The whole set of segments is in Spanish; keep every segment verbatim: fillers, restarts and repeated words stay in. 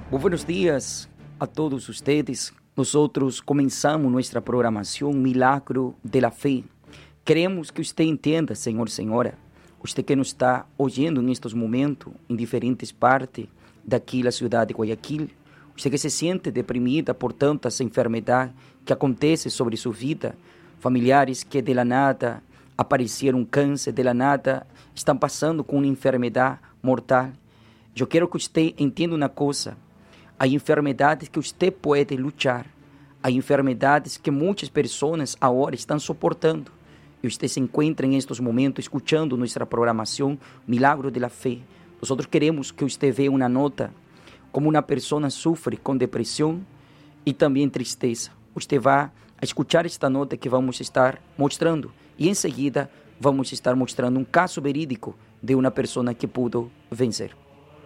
Muy buenos días a todos ustedes. Nosotros comenzamos nuestra programación Milagro de la Fe. Queremos que usted entienda, Señor, Señora, usted que nos está oyendo en estos momentos, en diferentes partes de aquí, la ciudad de Guayaquil, usted que se siente deprimida por tantas enfermedades que acontecen sobre su vida, familiares que de la nada aparecieron cáncer, de la nada están pasando con una enfermedad mortal. Yo quiero que usted entienda una cosa. Hay enfermedades que usted puede luchar. Hay enfermedades que muchas personas ahora están soportando. Y usted se encuentra en estos momentos escuchando nuestra programación Milagro de la Fe. Nosotros queremos que usted vea una nota como una persona sufre con depresión y también tristeza. Usted va a escuchar esta nota que vamos a estar mostrando y enseguida vamos a estar mostrando un caso verídico de una persona que pudo vencer.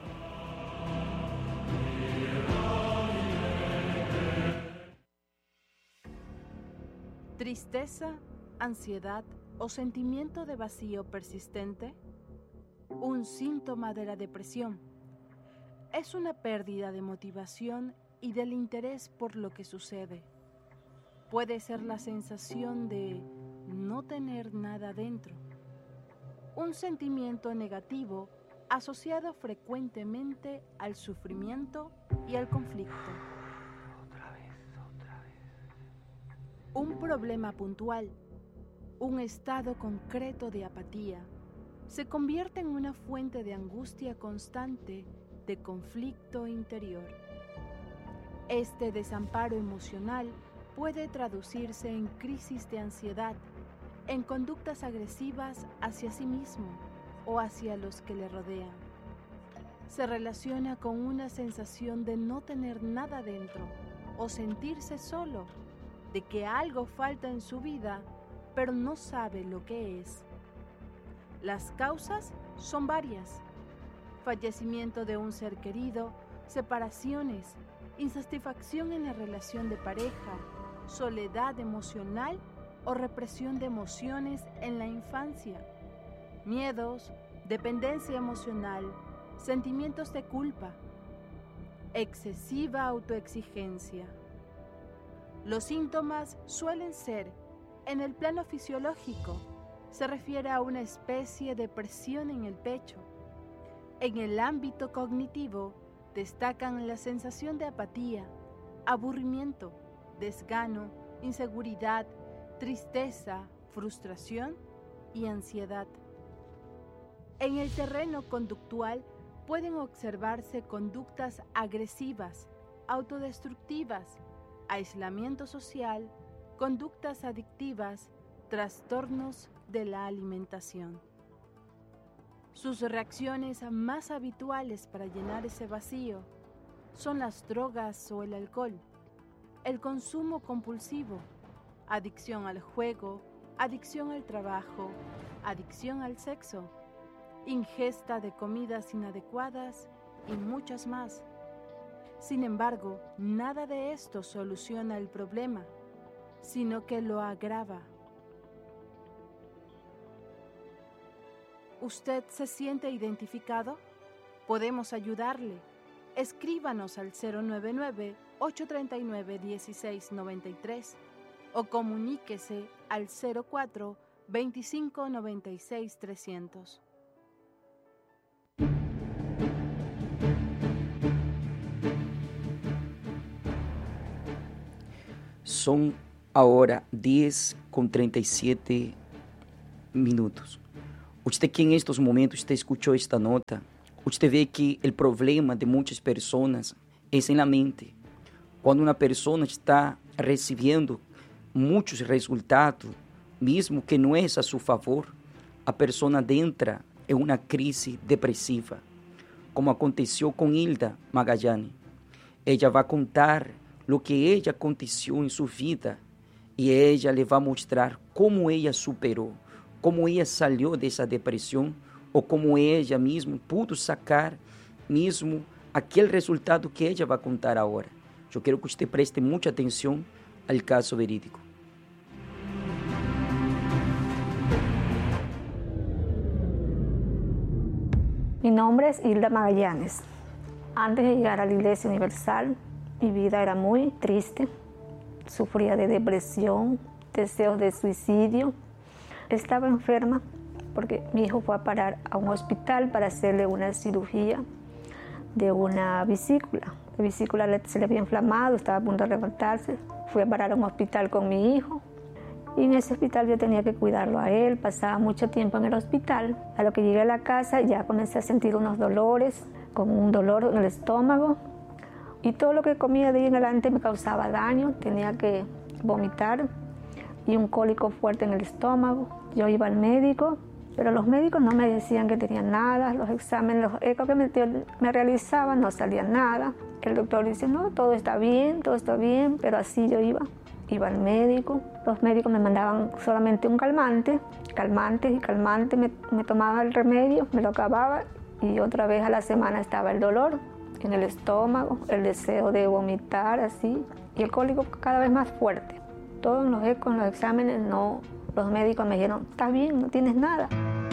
Tristeza, ansiedad o sentimiento de vacío persistente, un síntoma de la depresión. Es una pérdida de motivación y del interés por lo que sucede. Puede ser la sensación de no tener nada dentro. Un sentimiento negativo asociado frecuentemente al sufrimiento y al conflicto. Un problema puntual, un estado concreto de apatía, se convierte en una fuente de angustia constante, de conflicto interior. Este desamparo emocional puede traducirse en crisis de ansiedad, en conductas agresivas hacia sí mismo o hacia los que le rodean. Se relaciona con una sensación de no tener nada dentro o sentirse solo, de que algo falta en su vida, pero no sabe lo que es. Las causas son varias: fallecimiento de un ser querido, separaciones, insatisfacción en la relación de pareja, soledad emocional o represión de emociones en la infancia, miedos, dependencia emocional, sentimientos de culpa, excesiva autoexigencia. Los síntomas suelen ser, en el plano fisiológico, se refiere a una especie de presión en el pecho. En el ámbito cognitivo, destacan la sensación de apatía, aburrimiento, desgano, inseguridad, tristeza, frustración y ansiedad. En el terreno conductual pueden observarse conductas agresivas, autodestructivas, aislamiento social, conductas adictivas, trastornos de la alimentación. Sus reacciones más habituales para llenar ese vacío son las drogas o el alcohol, el consumo compulsivo, adicción al juego, adicción al trabajo, adicción al sexo, ingesta de comidas inadecuadas y muchas más. Sin embargo, nada de esto soluciona el problema, sino que lo agrava. ¿Usted se siente identificado? Podemos ayudarle. Escríbanos al cero nueve nueve, ocho tres nueve, uno seis nueve tres o comuníquese al cero cuatro, veinticinco noventa y seis trescientos. Son ahora diez con treinta y siete minutos. Usted que en estos momentos usted escuchó esta nota, usted ve que el problema de muchas personas es en la mente. Cuando una persona está recibiendo muchos resultados, mismo que no es a su favor, a persona entra en una crisis depresiva, como aconteció con Hilda Magallani. Ella va a contar lo que ella aconteció en su vida y ella le va a mostrar cómo ella superó, cómo ella salió de esa depresión o cómo ella misma pudo sacar mismo aquel resultado que ella va a contar ahora. Yo quiero que usted preste mucha atención al caso verídico. Mi nombre es Hilda Magallanes. Antes de llegar a la Iglesia Universal, mi vida era muy triste. Sufría de depresión, deseos de suicidio. Estaba enferma porque mi hijo fue a parar a un hospital para hacerle una cirugía de una vesícula. La vesícula se le había inflamado, estaba a punto de levantarse. Fui a parar a un hospital con mi hijo. Y en ese hospital yo tenía que cuidarlo a él, pasaba mucho tiempo en el hospital. A lo que llegué a la casa ya comencé a sentir unos dolores, como un dolor en el estómago. Y todo lo que comía de ahí en adelante me causaba daño, tenía que vomitar y un cólico fuerte en el estómago. Yo iba al médico, pero los médicos no me decían que tenía nada. Los exámenes, los ecos que me, me realizaban no salían nada. El doctor dice, no, todo está bien, todo está bien, pero así yo iba. Iba al médico, los médicos me mandaban solamente un calmante, calmante y calmante, me, me tomaba el remedio, me lo acababa y otra vez a la semana estaba el dolor en el estómago, el deseo de vomitar así y el cólico cada vez más fuerte. Todos los ecos, los exámenes, no, los médicos me dijeron, estás bien, no tienes nada.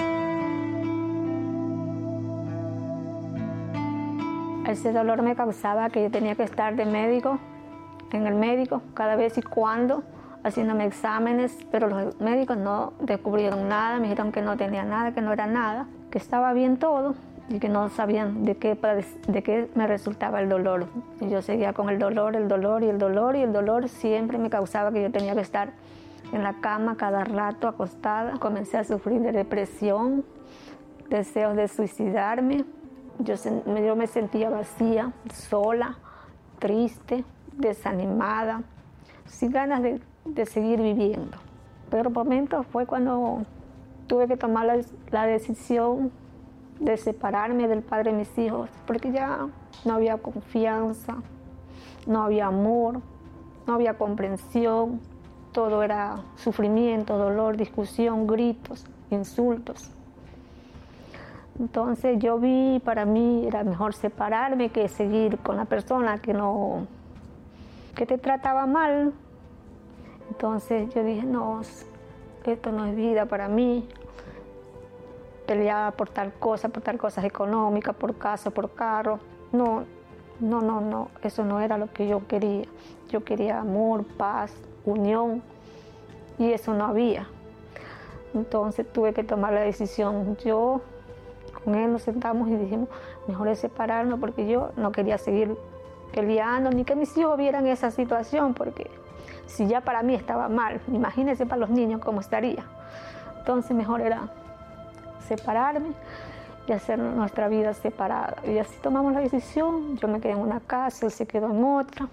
Ese dolor me causaba que yo tenía que estar de médico, en el médico, cada vez y cuando, haciéndome exámenes, pero los médicos no descubrieron nada, me dijeron que no tenía nada, que no era nada, que estaba bien todo y que no sabían de qué, de qué me resultaba el dolor. Y yo seguía con el dolor, el dolor y el dolor y el dolor siempre me causaba que yo tenía que estar en la cama cada rato acostada. Comencé a sufrir de depresión, deseos de suicidarme. Yo, yo me sentía vacía, sola, triste, desanimada, sin ganas de, de seguir viviendo. Pero por momentos fue cuando tuve que tomar la, la decisión de separarme del padre de mis hijos, porque ya no había confianza, no había amor, no había comprensión, todo era sufrimiento, dolor, discusión, gritos, insultos. Entonces yo vi, para mí era mejor separarme que seguir con la persona que no que te trataba mal. Entonces yo dije, no, esto no es vida para mí. Peleaba por tal cosa, por tal cosas económicas, por casa, por carro. No, no, no, no, eso no era lo que yo quería. Yo quería amor, paz, unión, y eso no había. Entonces tuve que tomar la decisión. Yo, con él nos sentamos y dijimos, mejor es separarnos, porque yo no quería seguir peleando, ni que mis hijos vieran esa situación, porque si ya para mí estaba mal, imagínense para los niños cómo estaría. Entonces mejor era separarme y hacer nuestra vida separada. Y así tomamos la decisión. Yo me quedé en una casa, él se quedó en otra.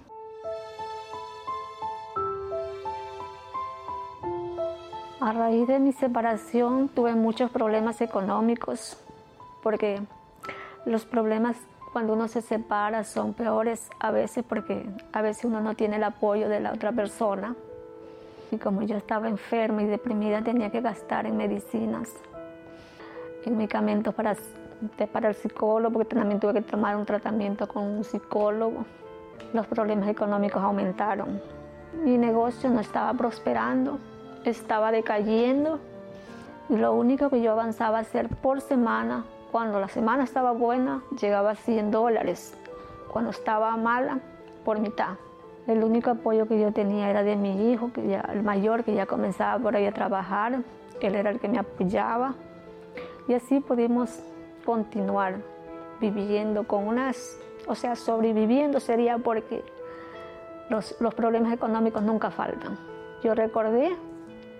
A raíz de mi separación tuve muchos problemas económicos, porque los problemas cuando uno se separa son peores a veces, porque a veces uno no tiene el apoyo de la otra persona. Y como yo estaba enferma y deprimida, tenía que gastar en medicinas, en medicamentos para, para el psicólogo, porque también tuve que tomar un tratamiento con un psicólogo. Los problemas económicos aumentaron. Mi negocio no estaba prosperando, estaba decayendo. Y lo único que yo avanzaba a hacer por semana, cuando la semana estaba buena, llegaba a cien dólares. Cuando estaba mala, por mitad. El único apoyo que yo tenía era de mi hijo, que ya, el mayor, que ya comenzaba por ahí a trabajar. Él era el que me apoyaba. Y así pudimos continuar viviendo con unas, o sea, sobreviviendo sería, porque los, los problemas económicos nunca faltan. Yo recordé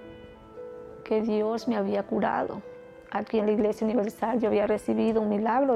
que Dios me había curado. Aquí en la Iglesia Universal yo había recibido un milagro